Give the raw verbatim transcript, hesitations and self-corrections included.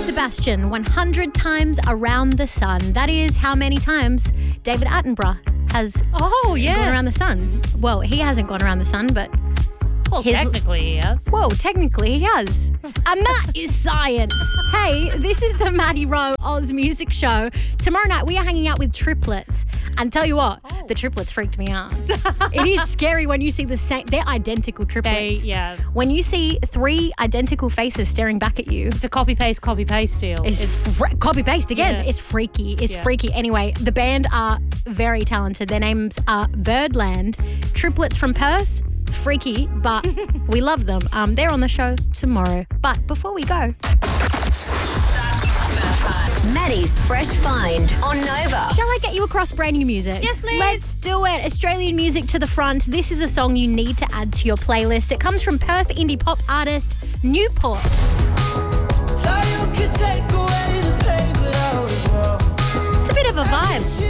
Sebastian, one hundred times around the sun. That is how many times David Attenborough has oh, yes. gone around the sun. Well, he hasn't gone around the sun, but... Well, his... technically he has. Whoa, technically he has. And that is science. Hey, this is the Maddie Rowe Oz Music Show. Tomorrow night we are hanging out with triplets. And tell you what, oh. the triplets freaked me out. It is scary when you see the same... They're identical triplets. They, yeah. When you see three identical faces staring back at you... It's a copy-paste, copy-paste deal. It's, it's... Fr- copy-paste again. Yeah. It's freaky. It's yeah. freaky. Anyway, the band are very talented. Their names are Birdland. Triplets from Perth. Freaky, but we love them. Um, they're on the show tomorrow. But before we go... Maddie's Fresh Find on Nova. Shall I get you across brand new music? Yes, please. Let's do it. Australian music to the front. This is a song you need to add to your playlist. It comes from Perth indie pop artist Newport.